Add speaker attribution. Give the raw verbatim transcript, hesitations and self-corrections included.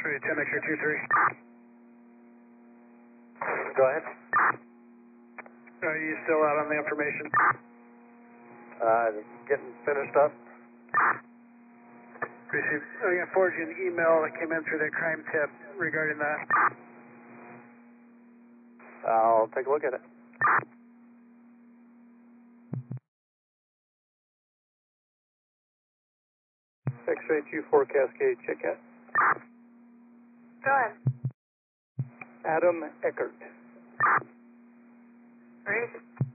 Speaker 1: Ready, ten X-ray two three.
Speaker 2: Go ahead.
Speaker 1: Are you still out on the information?
Speaker 2: Uh, getting finished up.
Speaker 1: Received. I'm going to forward you an email that came in through the crime tip regarding that.
Speaker 2: I'll take a look at it. X-ray two four Cascade, check out.
Speaker 3: Go ahead.
Speaker 2: Adam Eckert.
Speaker 3: Ready?